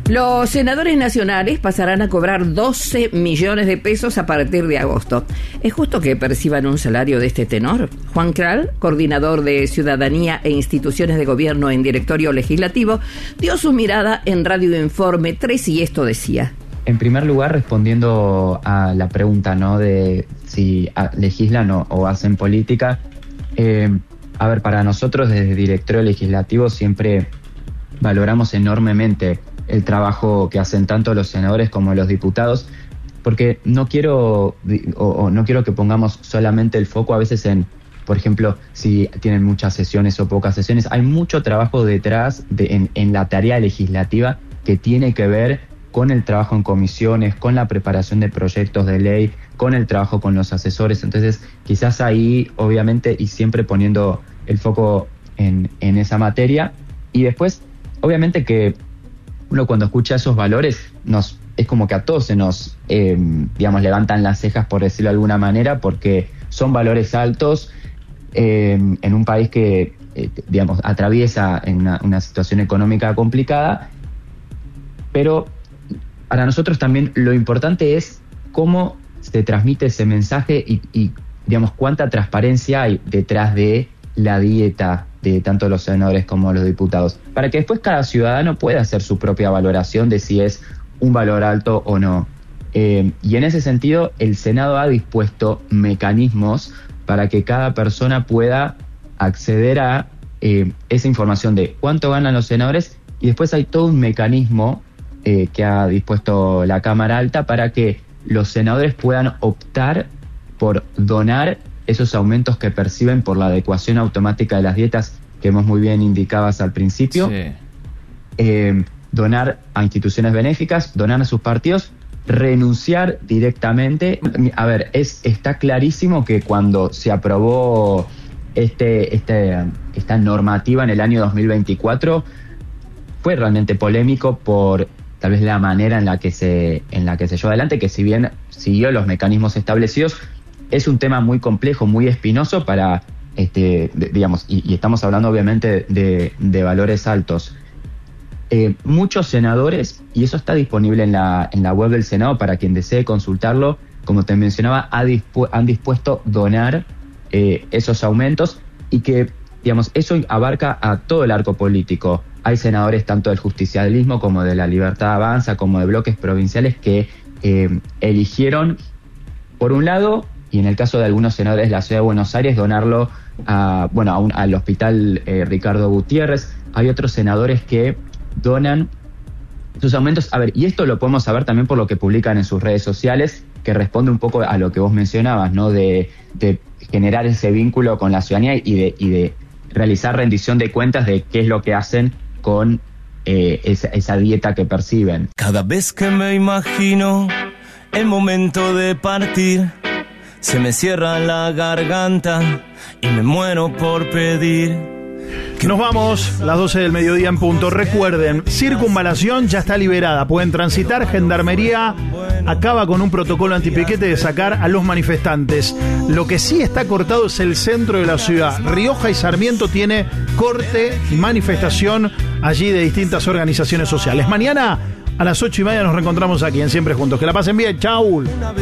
Los senadores nacionales pasarán a cobrar 12 millones de pesos a partir de agosto. ¿Es justo que perciban un salario de este tenor? Juan Kral, coordinador de Ciudadanía e Instituciones de Gobierno en Directorio Legislativo, dio su mirada en Radio Informe 3 y esto decía. En primer lugar, respondiendo a la pregunta, ¿no?, de si legislan o hacen política. Para nosotros desde Directorio Legislativo siempre valoramos enormemente el trabajo que hacen tanto los senadores como los diputados, porque no quiero que pongamos solamente el foco a veces en, por ejemplo, si tienen muchas sesiones o pocas sesiones. Hay mucho trabajo detrás en la tarea legislativa que tiene que ver con el trabajo en comisiones, con la preparación de proyectos de ley, con el trabajo con los asesores. Entonces, quizás ahí, obviamente, y siempre poniendo el foco en esa materia. Y después, obviamente que uno cuando escucha esos valores, es como que a todos se nos, levantan las cejas, por decirlo de alguna manera, porque son valores altos en un país que, atraviesa en una situación económica complicada. Pero para nosotros también lo importante es cómo se transmite ese mensaje y cuánta transparencia hay detrás de la dieta de tanto los senadores como los diputados, para que después cada ciudadano pueda hacer su propia valoración de si es un valor alto o no. Y en ese sentido, el Senado ha dispuesto mecanismos para que cada persona pueda acceder a esa información de cuánto ganan los senadores, y después hay todo un mecanismo que ha dispuesto la Cámara Alta para que los senadores puedan optar por donar esos aumentos que perciben por la adecuación automática de las dietas que hemos muy bien indicadas al principio. Sí. Donar a instituciones benéficas, donar a sus partidos, renunciar directamente. Está clarísimo que cuando se aprobó esta normativa en el año 2024, fue realmente polémico por tal vez la manera en la que se llevó adelante, que si bien siguió los mecanismos establecidos, es un tema muy complejo, muy espinoso para, y estamos hablando obviamente de valores altos. Muchos senadores, y eso está disponible en la web del Senado para quien desee consultarlo, como te mencionaba, han dispuesto donar esos aumentos, y que, eso abarca a todo el arco político. Hay senadores tanto del justicialismo como de la Libertad Avanza, como de bloques provinciales, que eligieron, por un lado, y en el caso de algunos senadores de la Ciudad de Buenos Aires, donarlo al Hospital Ricardo Gutiérrez. Hay otros senadores que donan sus aumentos. Y esto lo podemos saber también por lo que publican en sus redes sociales, que responde un poco a lo que vos mencionabas, ¿no? De generar ese vínculo con la ciudadanía y de realizar rendición de cuentas de qué es lo que hacen con esa dieta que perciben. Cada vez que me imagino el momento de partir, se me cierra la garganta y me muero por pedir. Nos vamos, las 12 del mediodía en punto. Recuerden, circunvalación ya está liberada. Pueden transitar. Gendarmería acaba con un protocolo antipiquete de sacar a los manifestantes. Lo que sí está cortado es el centro de la ciudad. Rioja y Sarmiento tiene corte y manifestación allí de distintas organizaciones sociales. Mañana a las 8:30 nos reencontramos aquí en Siempre Juntos. Que la pasen bien. Chau.